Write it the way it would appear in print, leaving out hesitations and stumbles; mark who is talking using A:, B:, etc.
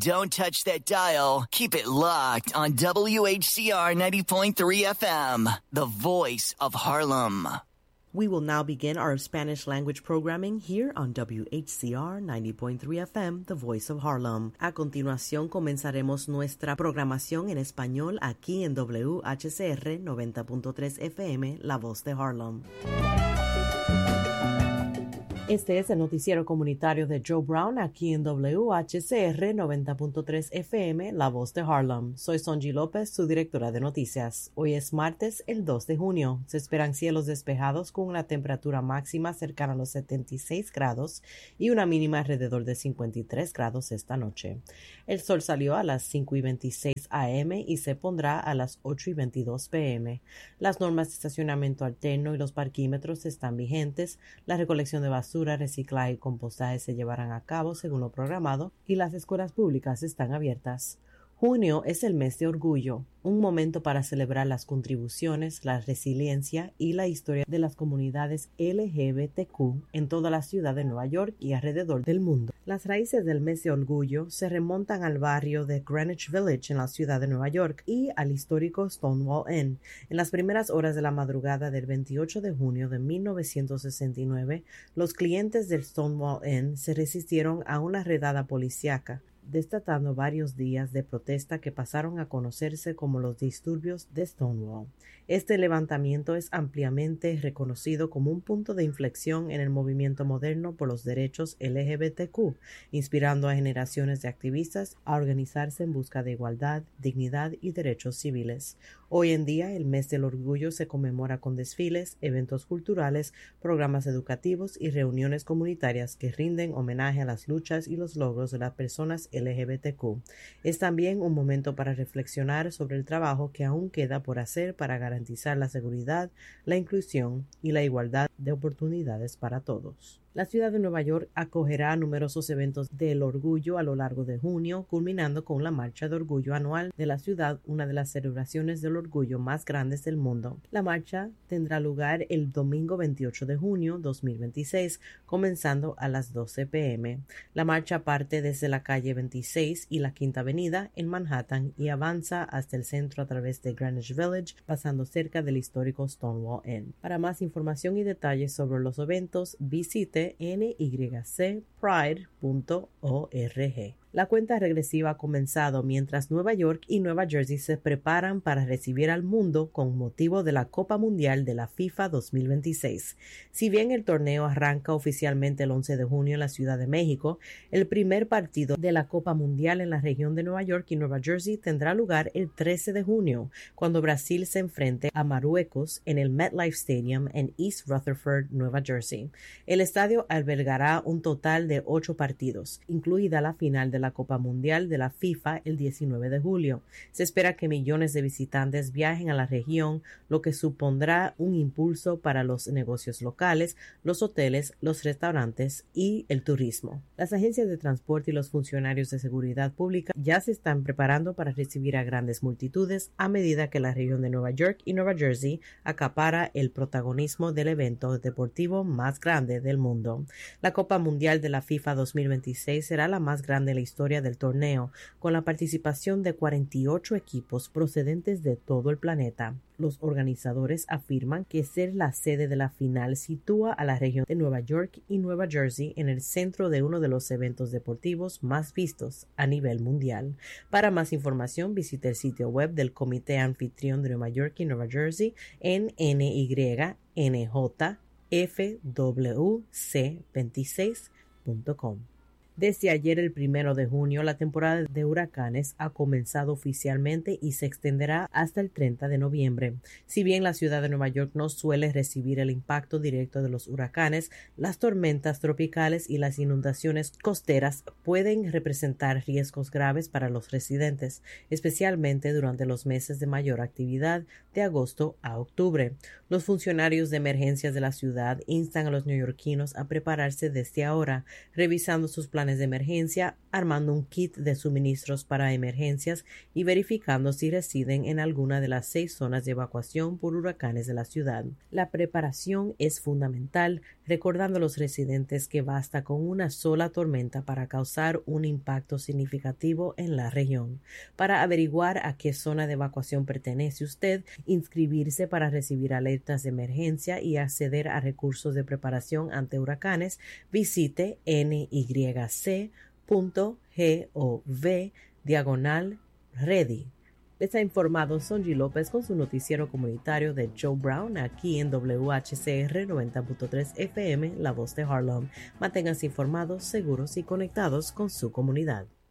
A: Don't touch that dial. Keep it locked on WHCR 90.3 FM, the voice of Harlem.
B: We will now begin our Spanish language programming here on WHCR 90.3 FM, the voice of Harlem. A continuación comenzaremos nuestra programación en español aquí en WHCR 90.3 FM, la voz de Harlem. Este es el noticiero comunitario de Joe Brown aquí en WHCR 90.3 FM, La Voz de Harlem. Soy Sonji López, su directora de noticias. Hoy es martes, el 2 de junio. Se esperan cielos despejados con una temperatura máxima cercana a los 76 grados y una mínima alrededor de 53 grados esta noche. El sol salió a las 5:26 AM y se pondrá a las 8:22 PM. Las normas de estacionamiento alterno y los parquímetros están vigentes. La recolección de basura, reciclaje y compostaje se llevarán a cabo según lo programado y las escuelas públicas están abiertas. Junio es el mes de orgullo, un momento para celebrar las contribuciones, la resiliencia y la historia de las comunidades LGBTQ en toda la ciudad de Nueva York y alrededor del mundo. Las raíces del mes de orgullo se remontan al barrio de Greenwich Village en la ciudad de Nueva York y al histórico Stonewall Inn. En las primeras horas de la madrugada del 28 de junio de 1969, los clientes del Stonewall Inn se resistieron a una redada policíaca, desatando varios días de protesta que pasaron a conocerse como los disturbios de Stonewall. Este levantamiento es ampliamente reconocido como un punto de inflexión en el movimiento moderno por los derechos LGBTQ, inspirando a generaciones de activistas a organizarse en busca de igualdad, dignidad y derechos civiles. Hoy en día, el mes del orgullo se conmemora con desfiles, eventos culturales, programas educativos y reuniones comunitarias que rinden homenaje a las luchas y los logros de las personas LGBTQ. Es también un momento para reflexionar sobre el trabajo que aún queda por hacer para garantizar la seguridad, la inclusión y la igualdad de oportunidades para todos. La ciudad de Nueva York acogerá numerosos eventos del orgullo a lo largo de junio, culminando con la Marcha de Orgullo anual de la ciudad, una de las celebraciones del orgullo más grandes del mundo. La marcha tendrá lugar el domingo 28 de junio 2026, comenzando a las 12 p.m. La marcha parte desde la calle 26 y la Quinta Avenida en Manhattan y avanza hasta el centro a través de Greenwich Village, pasando cerca del histórico Stonewall Inn. Para más información y detalles sobre los eventos, visite nycpride.org. La cuenta regresiva ha comenzado mientras Nueva York y Nueva Jersey se preparan para recibir al mundo con motivo de la Copa Mundial de la FIFA 2026. Si bien el torneo arranca oficialmente el 11 de junio en la Ciudad de México, el primer partido de la Copa Mundial en la región de Nueva York y Nueva Jersey tendrá lugar el 13 de junio, cuando Brasil se enfrente a Marruecos en el MetLife Stadium en East Rutherford, Nueva Jersey. El estadio albergará un total de 8 partidos, incluida la final de la Copa Mundial de la FIFA el 19 de julio. Se espera que millones de visitantes viajen a la región, lo que supondrá un impulso para los negocios locales, los hoteles, los restaurantes y el turismo. Las agencias de transporte y los funcionarios de seguridad pública ya se están preparando para recibir a grandes multitudes a medida que la región de Nueva York y Nueva Jersey acapara el protagonismo del evento deportivo más grande del mundo. La Copa Mundial de la FIFA 2026 será la más grande de la historia del torneo, con la participación de 48 equipos procedentes de todo el planeta. Los organizadores afirman que ser la sede de la final sitúa a la región de Nueva York y Nueva Jersey en el centro de uno de los eventos deportivos más vistos a nivel mundial. Para más información, visite el sitio web del Comité Anfitrión de Nueva York y Nueva Jersey en nynyjfwc26.com. Desde ayer, el 1 de junio, la temporada de huracanes ha comenzado oficialmente y se extenderá hasta el 30 de noviembre. Si bien la ciudad de Nueva York no suele recibir el impacto directo de los huracanes, las tormentas tropicales y las inundaciones costeras pueden representar riesgos graves para los residentes, especialmente durante los meses de mayor actividad de agosto a octubre. Los funcionarios de emergencias de la ciudad instan a los neoyorquinos a prepararse desde ahora, revisando sus planes de emergencia, armando un kit de suministros para emergencias y verificando si residen en alguna de las 6 zonas de evacuación por huracanes de la ciudad. La preparación es fundamental, recordando a los residentes que basta con una sola tormenta para causar un impacto significativo en la región. Para averiguar a qué zona de evacuación pertenece usted, inscribirse para recibir alertas de emergencia y acceder a recursos de preparación ante huracanes, visite nyc.gov/ready. Les ha informado Sonji López con su noticiero comunitario de Joe Brown aquí en WHCR 90.3 FM, La Voz de Harlem. Manténganse informados, seguros y conectados con su comunidad.